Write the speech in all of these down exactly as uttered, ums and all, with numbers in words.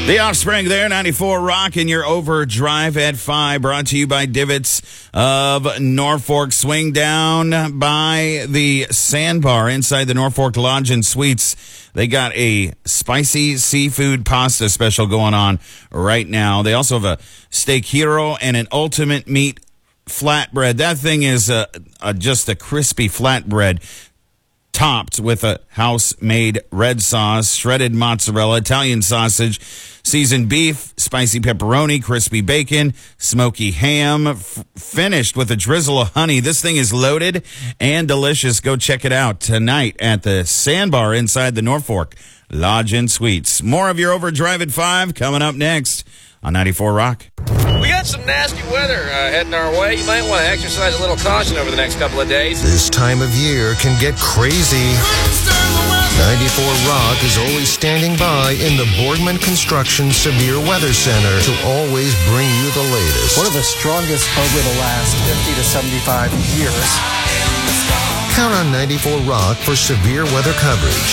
The Offspring there, ninety-four Rock in your overdrive at five, brought to you by Divots of Norfolk. Swing down by the Sandbar inside the Norfolk Lodge and Suites. They got a spicy seafood pasta special going on right now. They also have a steak hero and an ultimate meat flatbread. That thing is a, a, just a crispy flatbread, topped with a house-made red sauce, shredded mozzarella, Italian sausage, seasoned beef, spicy pepperoni, crispy bacon, smoky ham, f- finished with a drizzle of honey. This thing is loaded and delicious. Go check it out tonight at the Sandbar inside the Norfolk Lodge and Suites. More of your Overdrive at five coming up next on ninety-four Rock. We got some nasty weather uh, heading our way. You might want to exercise a little caution over the next couple of days. This time of year can get crazy. ninety-four Rock is always standing by in the Boardman Construction Severe Weather Center to always bring you the latest. One of the strongest over the last fifty to seventy-five years. Count on ninety-four Rock for severe weather coverage.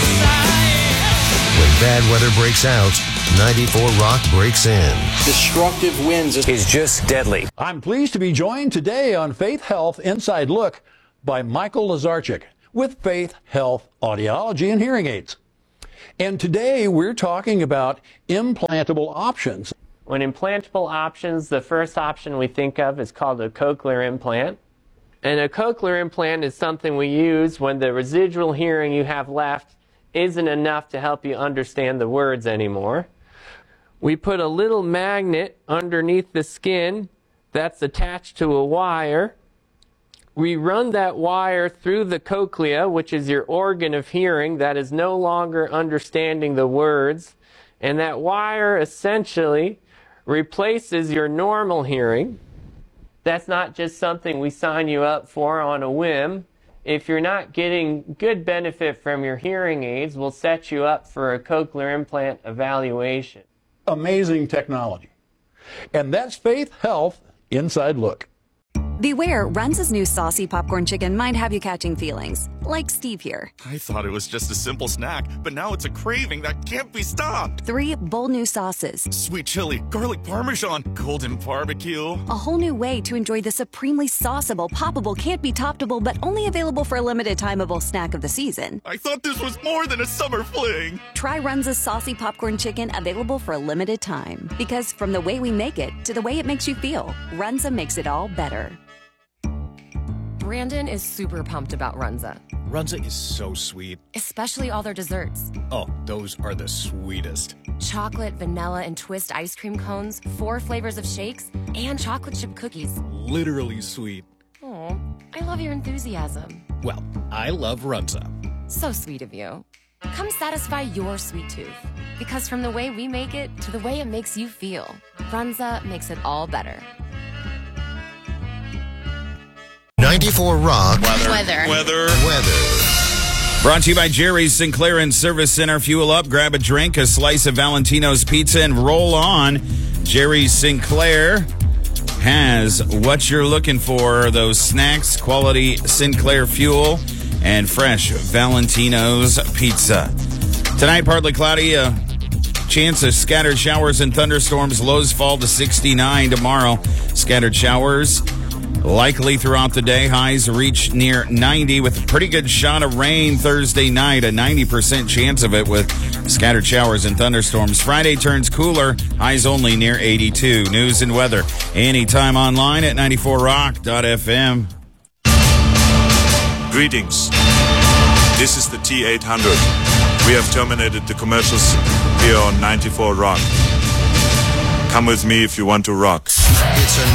When bad weather breaks out, ninety-four Rock breaks in. Destructive winds Is just deadly. I'm pleased to be joined today on Faith Health Inside Look by Michael Lazarchik with Faith Health Audiology and Hearing Aids. And today we're talking about implantable options. When implantable options, the first option we think of is called a cochlear implant. And a cochlear implant is something we use when the residual hearing you have left isn't enough to help you understand the words anymore. We put a little magnet underneath the skin that's attached to a wire. We run that wire through the cochlea, which is your organ of hearing that is no longer understanding the words. And that wire essentially replaces your normal hearing. That's not just something we sign you up for on a whim. If you're not getting good benefit from your hearing aids, we'll set you up for a cochlear implant evaluation. Amazing technology. And that's Faith Health Inside Look. Beware, Runza's new saucy popcorn chicken might have you catching feelings, like Steve here. I thought it was just a simple snack, but now it's a craving that can't be stopped. Three bold new sauces. Sweet chili, garlic parmesan, golden barbecue. A whole new way to enjoy the supremely sauceable, poppable, can't be toppable, but only available for a limited timeable snack of the season. I thought this was more than a summer fling. Try Runza's saucy popcorn chicken, available for a limited time. Because from the way we make it to the way it makes you feel, Runza makes it all better. Brandon is super pumped about Runza. Runza is so sweet. Especially all their desserts. Oh, those are the sweetest. Chocolate, vanilla, and twist ice cream cones, four flavors of shakes, and chocolate chip cookies. Literally sweet. Oh, I love your enthusiasm. Well, I love Runza. So sweet of you. Come satisfy your sweet tooth. Because from the way we make it to the way it makes you feel, Runza makes it all better. ninety-four Rock. Weather. Weather. Weather. Weather. Brought to you by Jerry's Sinclair and Service Center. Fuel up, grab a drink, a slice of Valentino's pizza, and roll on. Jerry's Sinclair has what you're looking for. Those snacks, quality Sinclair fuel, and fresh Valentino's pizza. Tonight, partly cloudy. A chance of scattered showers and thunderstorms. Lows fall to sixty-nine tomorrow. Scattered showers likely throughout the day. Highs reach near ninety with a pretty good shot of rain Thursday night. A ninety percent chance of it with scattered showers and thunderstorms. Friday turns cooler. Highs only near eighty-two. News and weather anytime online at ninety-four rock dot f m. Greetings. This is the T eight hundred. We have terminated the commercials here on ninety-four Rock. Come with me if you want to rock. It's a